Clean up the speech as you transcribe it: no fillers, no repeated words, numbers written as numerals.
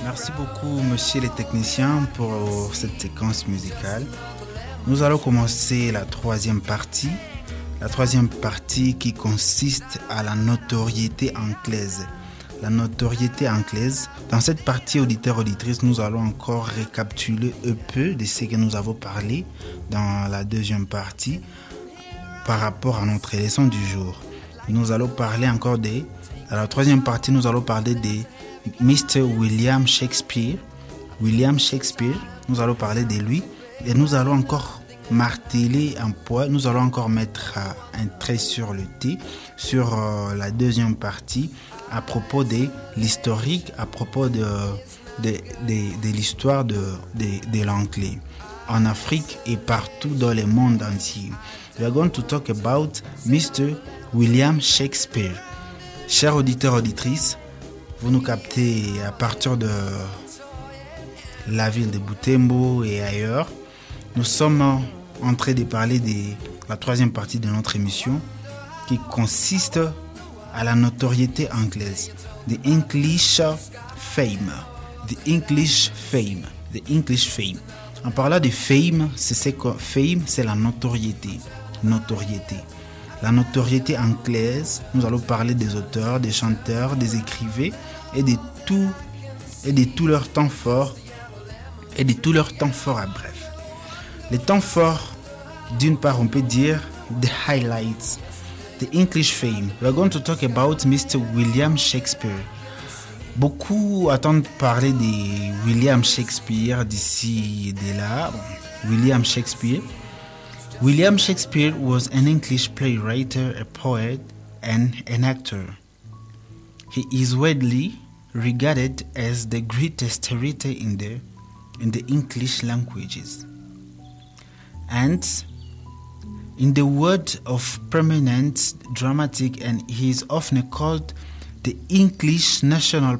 Merci beaucoup, monsieur les techniciens, pour cette séquence musicale. Nous allons commencer la troisième partie. La troisième partie qui consiste à la notoriété anglaise. La notoriété anglaise. Dans cette partie, auditeurs-auditrices, nous allons encore récapituler un peu de ce que nous avons parlé dans la deuxième partie par rapport à notre leçon du jour. Nous allons parler encore dans la troisième partie, nous allons parler de Mr. William Shakespeare. William Shakespeare, nous allons parler de lui et nous allons encore marteler un point, nous allons encore mettre un trait sur le T, sur la deuxième partie, à propos de l'historique, à propos de l'histoire de l'anglais en Afrique et partout dans le monde entier. We are going to talk about Mr. William Shakespeare. Chers auditeurs, auditrices, vous nous captez à partir de la ville de Butembo et ailleurs. Nous sommes en train de parler de la troisième partie de notre émission qui consiste à la notoriété anglaise. The English fame. The English fame. The English fame. En parlant de fame, fame, c'est la notoriété. Notoriété. La notoriété anglaise, nous allons parler des auteurs, des chanteurs, des écrivains et de tout leur temps fort à bref. Les temps forts, d'une part, on peut dire the highlights, the English fame. We are going to talk about Mr. William Shakespeare. Beaucoup attendent parler de William Shakespeare d'ici et de là. William Shakespeare. William Shakespeare was an English playwright, a poet, and an actor. He is widely regarded as the greatest writer in the English languages. And in the world of prominent dramatic, and he is often called the English national